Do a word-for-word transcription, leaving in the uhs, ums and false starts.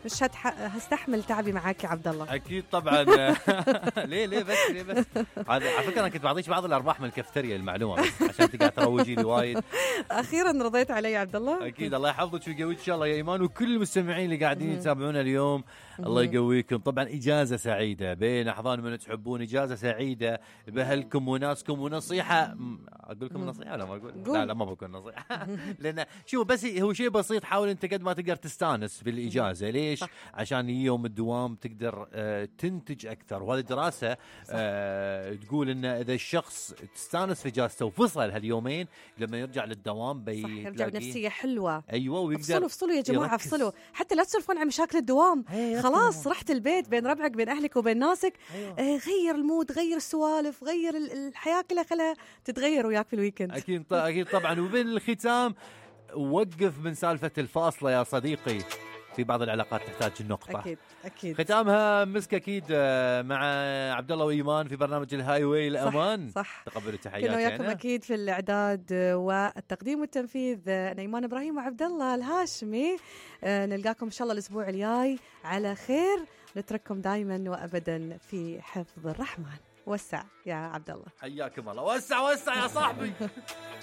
مش هتح... هستحمل تعبي معاك يا عبد الله. اكيد طبعا. ليه ليه بس ليه بس هذا على فكره انا كنت بعطيك بعض الارباح من الكافتيريا المعلومه بس عشان تقعد تروجي لي وايد. اخيرا رضيت علي يا عبد الله. اكيد الله يحفظك ويقويك ان شاء الله يا ايمان وكل المستمعين اللي قاعدين يتابعونا اليوم. الله يقويكم. طبعا اجازه سعيده بين احضان من تحبون، اجازه سعيده باهلكم وناسكم، ونصيحه اقول لكم نصيحه ولا ما اقول؟ لا لا ما بقول نصيحه. لان شوف بس هو شيء بسيط، حاول انت قد ما تقدر تستانس بالاجازه. ليش؟ عشان يوم الدوام تقدر آه تنتج اكثر. وهذه دراسه آه تقول ان اذا الشخص تستانس في اجازته وفصل هاليومين لما يرجع للدوام بيرجع بنفسية حلوة. ايوه ويقدر افصلوا افصلوا يا جماعه يركز. افصلوا حتى لا تسولفون عن مشاكل الدوام. خلاص رحت البيت بين ربعك بين اهلك وبين ناسك. أيوة. آه غير المود، غير السوالف، غير الحياه كلها، خلها تتغير وياك في الويكند. اكيد اكيد طبعا. وبين الختام وقف من سالفه الفاصله يا صديقي، في بعض العلاقات تحتاج النقطة. أكيد أكيد. ختامها مسك أكيد مع عبد الله وإيمان في برنامج الهاي واي الأمان. صح, صح. تقبلوا التحيات. كنا وياكم أكيد في الإعداد والتقديم والتنفيذ أنا إيمان إبراهيم وعبد الله الهاشمي. نلقاكم إن شاء الله الأسبوع الجاي على خير. نترككم دائما وأبدا في حفظ الرحمن. وسع يا عبد الله. حياكم الله. وسع وسع يا صاحبي.